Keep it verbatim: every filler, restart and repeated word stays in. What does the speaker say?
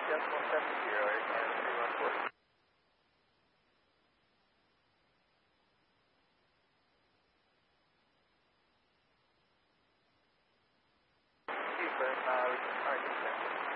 decimal seven zero, aircraft three one four. Confirm, uh, we can target